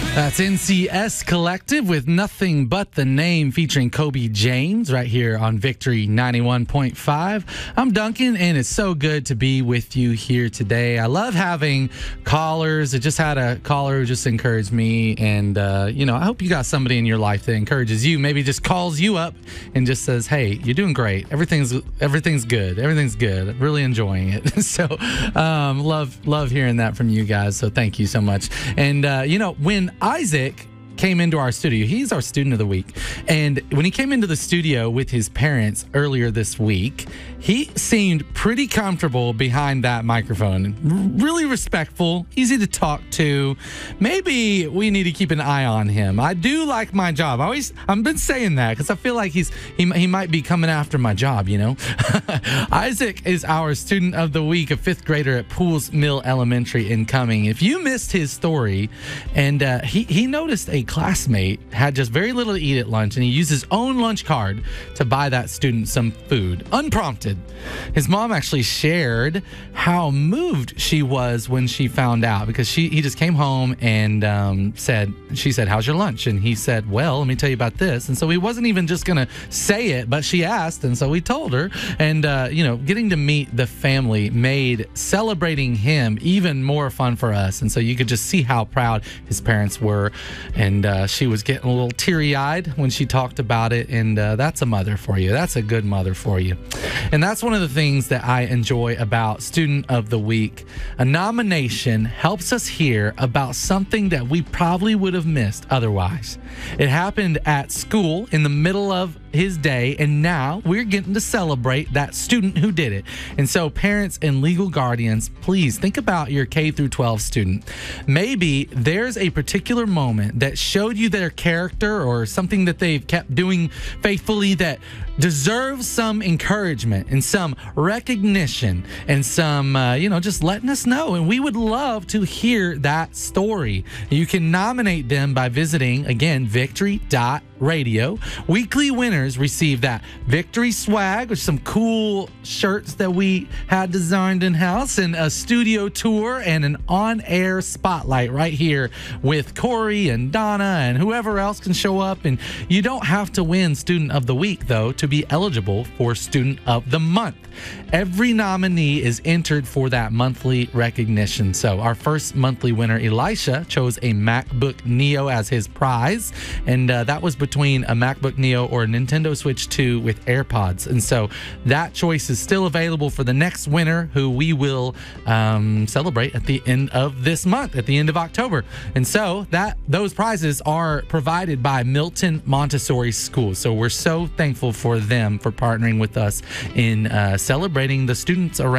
That's NCS Collective with Nothing But the Name featuring Kobe James right here on Victory 91.5. I'm Duncan, and it's so good to be with you here today. I love having callers. I just had a caller who just encouraged me, and, I hope you got somebody in your life that encourages you, maybe just calls you up and just says, hey, you're doing great. Everything's good. Everything's good. Really enjoying it. So love hearing that from you guys. So thank you so much. And, when Isaac came into our studio, he's our student of the week, and when he came into the studio with his parents earlier this week, he seemed pretty comfortable behind that microphone, really respectful, easy to talk to. Maybe we need to keep an eye on him. I do like my job. I've been saying that because I feel like he might be coming after my job, Isaac is our student of the week, a fifth grader at Pools Mill Elementary in Cumming. If you missed his story, and he noticed a classmate had just very little to eat at lunch, and he used his own lunch card to buy that student some food, unprompted. His mom actually shared how moved she was when she found out, because he just came home and she said, how's your lunch? And he said, well, let me tell you about this. And so he wasn't even just going to say it, but she asked, and so we told her. And, getting to meet the family made celebrating him even more fun for us. And so you could just see how proud his parents were. And she was getting a little teary-eyed when she talked about it. And that's a mother for you. That's a good mother for you. And that's one of the things that I enjoy about Student of the Week. A nomination helps us hear about something that we probably would have missed otherwise. It happened at school in the middle of his day, and now we're getting to celebrate that student who did it. And so parents and legal guardians, please think about your K through 12 student. Maybe there's a particular moment that showed you their character or something that they've kept doing faithfully that deserves some encouragement and some recognition and some, just letting us know. And we would love to hear that story. You can nominate them by visiting, again, victory.radio. Weekly winners receive that Victory swag with some cool shirts that we had designed in-house, and a studio tour and an on-air spotlight right here with Corey and Donna and whoever else can show up. And you don't have to win Student of the Week, though, to be eligible for Student of the Month. Every nominee is entered for that monthly recognition. So our first monthly winner, Elisha, chose a MacBook Neo as his prize, and that was between a MacBook Neo or a Nintendo Switch 2 with AirPods. And so that choice is still available for the next winner, who we will celebrate at the end of this month, at the end of October. And so those prizes are provided by Milton Montessori School. So we're so thankful for them for partnering with us in celebrating the students around